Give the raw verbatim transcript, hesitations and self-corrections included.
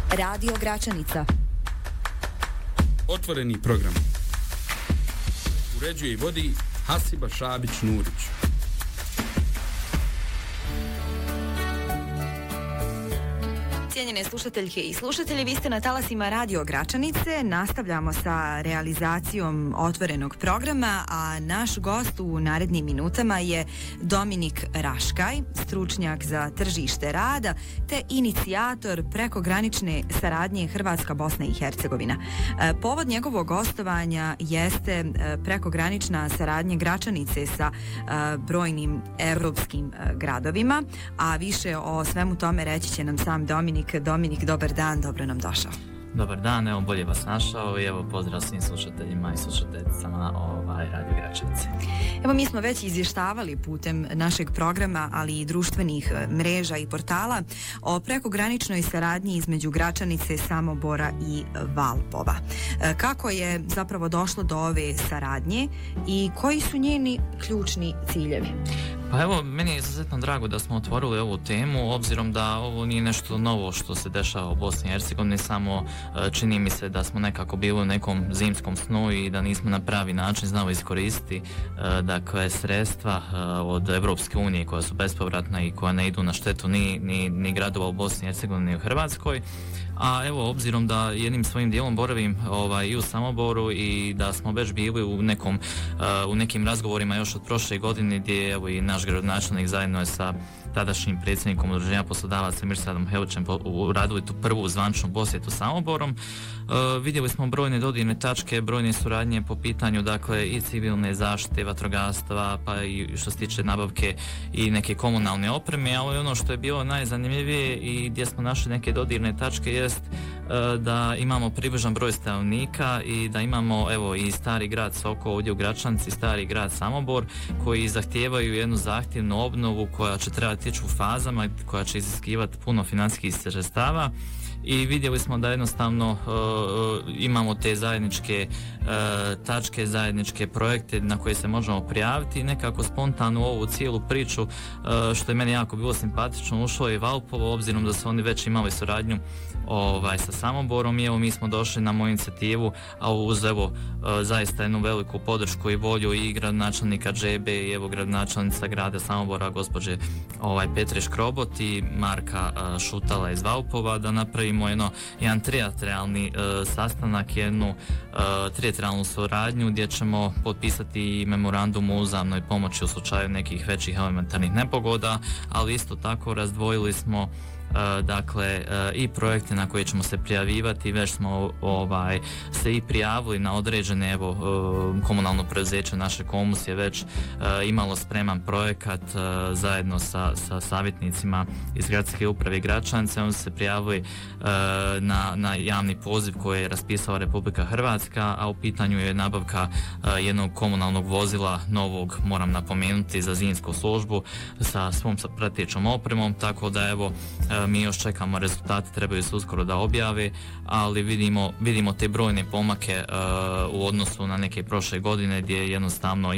Radio Gračanica. Otvoreni program. Uređuje i vodi Hasiba Šabić-Nurić. Cijenjene slušateljke i slušatelji, vi ste na talasima Radio Gračanice. Nastavljamo sa realizacijom otvorenog programa, a naš gost u narednim minutama je Dominik Raškaj, stručnjak za tržište rada te inicijator prekogranične saradnje Hrvatska, Bosna i Hercegovina. Povod njegovog gostovanja jeste prekogranična saradnja Gračanice sa brojnim evropskim gradovima, a više o svemu tome reći će nam sam Dominik. Dominik, dobar dan, dobro nam došao. Dobar dan, evo bolje vas našao i evo pozdrav svim slušateljima i slušateljicama ovaj, Radio Gračanice. Evo mi smo već izvještavali putem našeg programa, ali i društvenih mreža i portala o prekograničnoj saradnji između Gračanice, Samobora i Valpova. Kako je zapravo došlo do ove saradnje i koji su njeni ključni ciljevi? Pa evo, meni je izuzetno drago da smo otvorili ovu temu, obzirom da ovo nije nešto novo što se dešava u Bosni i Hercegovini, samo čini mi se da smo nekako bili u nekom zimskom snu i da nismo na pravi način znali iskoristiti dakle sredstva od Evropske unije koja su bespovratna i koja ne idu na štetu ni, ni, ni gradova u Bosni i Hercegovini ni u Hrvatskoj. A evo, obzirom da jednim svojim dijelom boravim ovaj, i u Samoboru i da smo već bili u, nekom, uh, u nekim razgovorima još od prošle godine gdje je evo, i naš gradonačelnik zajedno je sa tadašnjim predsjednikom udruženja poslodavaca Mirsadom Helićem uradili tu prvu zvančnu posjetu Samoborom. Uh, vidjeli smo brojne dodirne tačke, brojne suradnje po pitanju dakle i civilne zaštite, vatrogastva, pa i što se tiče nabavke i neke komunalne opreme, ali ono što je bilo najzanimljivije i gdje smo našli neke dodirne tačke jest uh, da imamo približan broj stanovnika i da imamo evo i stari grad Soko ovdje u Gračanici, stari grad Samobor koji zahtijevaju jednu zahtjevnu obnovu koja će trebati ići u fazama, koja će iziskivati puno financijskih sredstava. I vidjeli smo da jednostavno uh, imamo te zajedničke uh, tačke, zajedničke projekte na koje se možemo prijaviti i nekako spontano u ovu cijelu priču, uh, što je meni jako bilo simpatično, ušlo je Valpovo, obzirom da su oni već imali suradnju ovaj, sa Samoborom i evo mi smo došli na moju inicijativu, a uz evo uh, zaista jednu veliku podršku i volju i gradonačelnika Džebe i evo gradonačelnica grada Samobora gospođe ovaj, Petre Škrobot i Marka uh, Šutala iz Valpova da napravimo jedno, jedan trilateralni uh, sastanak, jednu uh, trilateralnu suradnju gdje ćemo potpisati memorandum o uzajamnoj pomoći u slučaju nekih većih elementarnih nepogoda, ali isto tako razdvojili smo Uh, dakle uh, i projekte na koje ćemo se prijavivati, već smo ovaj se i prijavili na određene evo uh, komunalno preduzeće naše Komus je već uh, imalo spreman projekat uh, zajedno sa, sa savjetnicima iz gradske uprave Gračanice. Oni su se prijavili uh, na, na javni poziv koji je raspisala Republika Hrvatska, a u pitanju je nabavka uh, jednog komunalnog vozila novog, moram napomenuti, za zimsku službu sa svom pratećom opremom, tako da evo uh, mi još čekamo rezultate, trebaju se uskoro da objave, ali vidimo, vidimo te brojne pomake uh, u odnosu na neke prošle godine gdje jednostavno